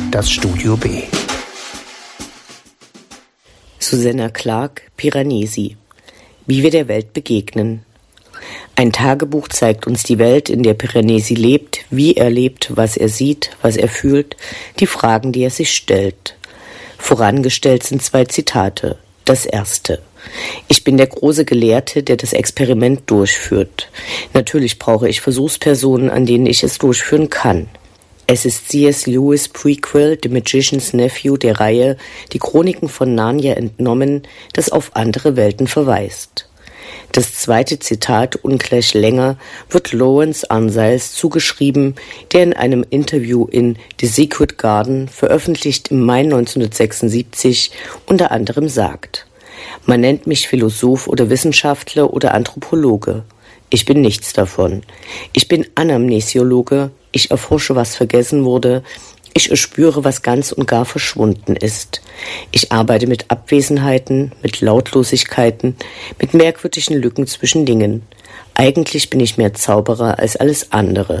das Studio B. Susanna Clark, Piranesi. Wie wir der Welt begegnen. Ein Tagebuch zeigt uns die Welt, in der Piranesi lebt, wie er lebt, was er sieht, was er fühlt, die Fragen, die er sich stellt. Vorangestellt sind 2 Zitate. Das erste: Ich bin der große Gelehrte, der das Experiment durchführt. Natürlich brauche ich Versuchspersonen, an denen ich es durchführen kann. Es ist C.S. Lewis' Prequel, The Magician's Nephew, der Reihe Die Chroniken von Narnia entnommen, das auf andere Welten verweist. Das zweite Zitat, ungleich länger, wird Lawrence Arnseiles zugeschrieben, der in einem Interview in The Secret Garden, veröffentlicht im Mai 1976, unter anderem sagt: Man nennt mich Philosoph oder Wissenschaftler oder Anthropologe. Ich bin nichts davon. Ich bin Anamnesiologe. Ich erforsche, was vergessen wurde. Ich erspüre, was ganz und gar verschwunden ist. Ich arbeite mit Abwesenheiten, mit Lautlosigkeiten, mit merkwürdigen Lücken zwischen Dingen. Eigentlich bin ich mehr Zauberer als alles andere.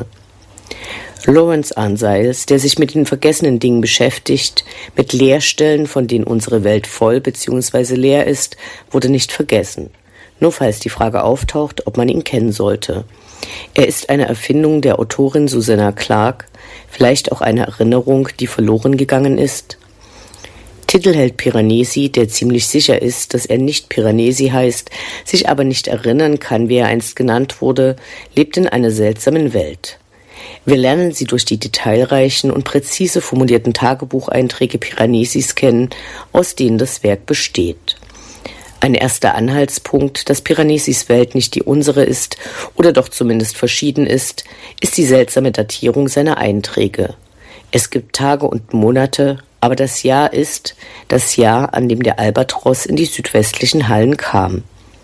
Lawrence Arnseiles, der sich mit den vergessenen Dingen beschäftigt, mit Leerstellen, von denen unsere Welt voll bzw. leer ist, wurde nicht vergessen. Nur falls die Frage auftaucht, ob man ihn kennen sollte. Er ist eine Erfindung der Autorin Susanna Clark, vielleicht auch eine Erinnerung, die verloren gegangen ist. Titelheld Piranesi, der ziemlich sicher ist, dass er nicht Piranesi heißt, sich aber nicht erinnern kann, wie er einst genannt wurde, lebt in einer seltsamen Welt. Wir lernen sie durch die detailreichen und präzise formulierten Tagebucheinträge Piranesis kennen, aus denen das Werk besteht. Ein erster Anhaltspunkt, dass Piranesis Welt nicht die unsere ist oder doch zumindest verschieden ist die seltsame Datierung seiner Einträge. Es gibt Tage und Monate, aber das Jahr ist das Jahr, an dem der Albatros in die südwestlichen Hallen kam.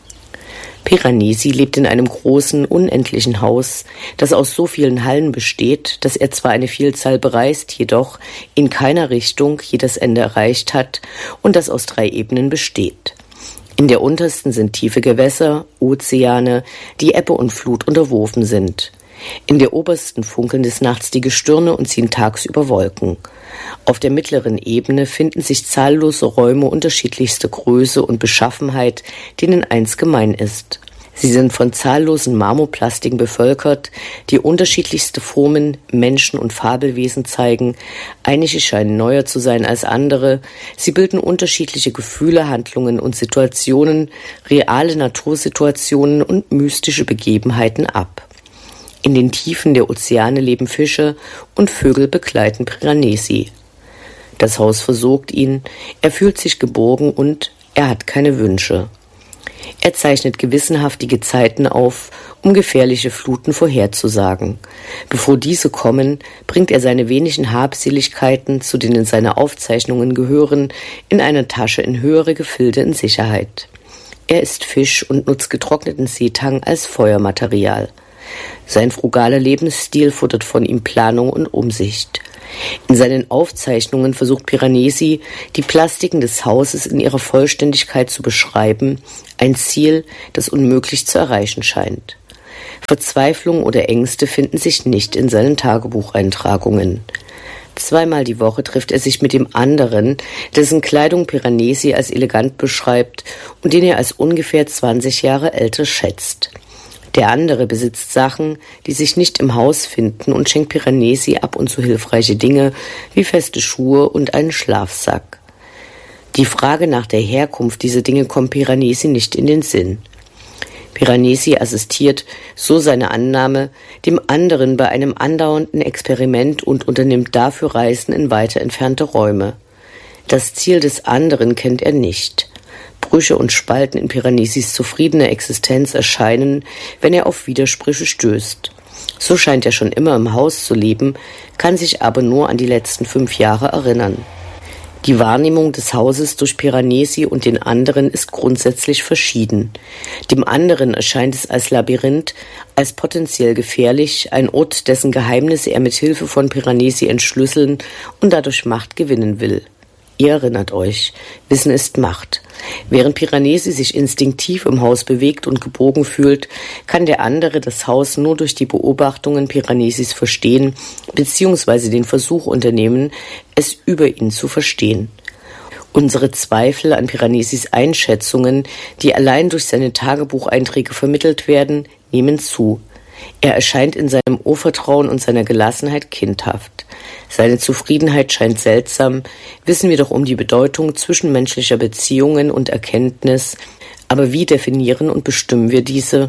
Piranesi lebt in einem großen, unendlichen Haus, das aus so vielen Hallen besteht, dass er zwar eine Vielzahl bereist, jedoch in keiner Richtung jedes Ende erreicht hat und das aus 3 Ebenen besteht. In der untersten sind tiefe Gewässer, Ozeane, die Ebbe und Flut unterworfen sind. In der obersten funkeln des Nachts die Gestirne und ziehen tagsüber Wolken. Auf der mittleren Ebene finden sich zahllose Räume unterschiedlichster Größe und Beschaffenheit, denen eins gemein ist. Sie sind von zahllosen Marmorplastiken bevölkert, die unterschiedlichste Formen, Menschen und Fabelwesen zeigen. Einige scheinen neuer zu sein als andere. Sie bilden unterschiedliche Gefühle, Handlungen und Situationen, reale Natursituationen und mystische Begebenheiten ab. In den Tiefen der Ozeane leben Fische und Vögel begleiten Piranesi. Das Haus versorgt ihn, er fühlt sich geborgen und er hat keine Wünsche. Er zeichnet gewissenhaft die Gezeiten auf, um gefährliche Fluten vorherzusagen. Bevor diese kommen, bringt er seine wenigen Habseligkeiten, zu denen seine Aufzeichnungen gehören, in eine Tasche in höhere Gefilde in Sicherheit. Er isst Fisch und nutzt getrockneten Seetang als Feuermaterial. Sein frugaler Lebensstil fordert von ihm Planung und Umsicht. In seinen Aufzeichnungen versucht Piranesi, die Plastiken des Hauses in ihrer Vollständigkeit zu beschreiben, ein Ziel, das unmöglich zu erreichen scheint. Verzweiflung oder Ängste finden sich nicht in seinen Tagebucheintragungen. 2-mal die Woche trifft er sich mit dem anderen, dessen Kleidung Piranesi als elegant beschreibt und den er als ungefähr 20 Jahre älter schätzt. Der andere besitzt Sachen, die sich nicht im Haus finden und schenkt Piranesi ab und zu hilfreiche Dinge wie feste Schuhe und einen Schlafsack. Die Frage nach der Herkunft dieser Dinge kommt Piranesi nicht in den Sinn. Piranesi assistiert, so seine Annahme, dem anderen bei einem andauernden Experiment und unternimmt dafür Reisen in weiter entfernte Räume. Das Ziel des anderen kennt er nicht. Brüche und Spalten in Piranesis zufriedener Existenz erscheinen, wenn er auf Widersprüche stößt. So scheint er schon immer im Haus zu leben, kann sich aber nur an die letzten 5 Jahre erinnern. Die Wahrnehmung des Hauses durch Piranesi und den anderen ist grundsätzlich verschieden. Dem anderen erscheint es als Labyrinth, als potenziell gefährlich, ein Ort, dessen Geheimnisse er mit Hilfe von Piranesi entschlüsseln und dadurch Macht gewinnen will. Ihr erinnert euch, Wissen ist Macht. Während Piranesi sich instinktiv im Haus bewegt und gebogen fühlt, kann der andere das Haus nur durch die Beobachtungen Piranesis verstehen bzw. den Versuch unternehmen, es über ihn zu verstehen. Unsere Zweifel an Piranesis Einschätzungen, die allein durch seine Tagebucheinträge vermittelt werden, nehmen zu. Er erscheint in seinem Urvertrauen und seiner Gelassenheit kindhaft. Seine Zufriedenheit scheint seltsam, wissen wir doch um die Bedeutung zwischenmenschlicher Beziehungen und Erkenntnis, aber wie definieren und bestimmen wir diese?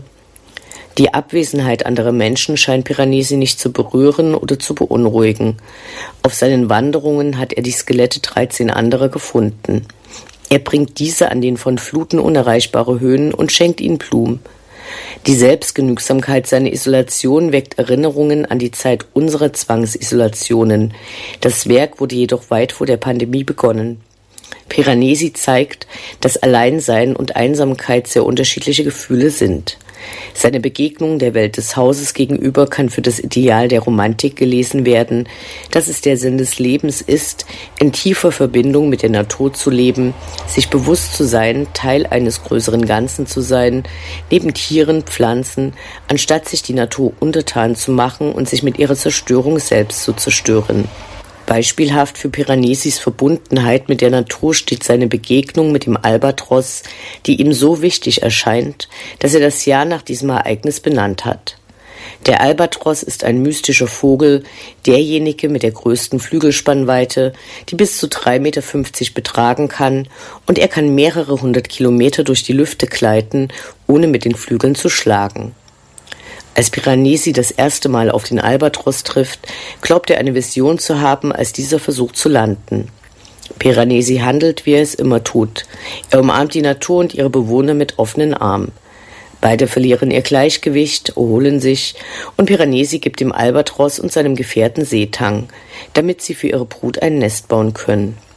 Die Abwesenheit anderer Menschen scheint Piranesi nicht zu berühren oder zu beunruhigen. Auf seinen Wanderungen hat er die Skelette 13 anderer gefunden. Er bringt diese an den von Fluten unerreichbare Höhen und schenkt ihnen Blumen. Die Selbstgenügsamkeit seiner Isolation weckt Erinnerungen an die Zeit unserer Zwangsisolationen. Das Werk wurde jedoch weit vor der Pandemie begonnen. Piranesi zeigt, dass Alleinsein und Einsamkeit sehr unterschiedliche Gefühle sind. Seine Begegnung der Welt des Hauses gegenüber kann für das Ideal der Romantik gelesen werden, dass es der Sinn des Lebens ist, in tiefer Verbindung mit der Natur zu leben, sich bewusst zu sein, Teil eines größeren Ganzen zu sein, neben Tieren, Pflanzen, anstatt sich die Natur untertan zu machen und sich mit ihrer Zerstörung selbst zu zerstören. Beispielhaft für Piranesis Verbundenheit mit der Natur steht seine Begegnung mit dem Albatros, die ihm so wichtig erscheint, dass er das Jahr nach diesem Ereignis benannt hat. Der Albatros ist ein mystischer Vogel, derjenige mit der größten Flügelspannweite, die bis zu 3,50 Meter betragen kann, und er kann mehrere 100 Kilometer durch die Lüfte gleiten, ohne mit den Flügeln zu schlagen. Als Piranesi das erste Mal auf den Albatros trifft, glaubt er eine Vision zu haben, als dieser versucht zu landen. Piranesi handelt, wie er es immer tut. Er umarmt die Natur und ihre Bewohner mit offenen Armen. Beide verlieren ihr Gleichgewicht, erholen sich, und Piranesi gibt dem Albatros und seinem Gefährten Seetang, damit sie für ihre Brut ein Nest bauen können.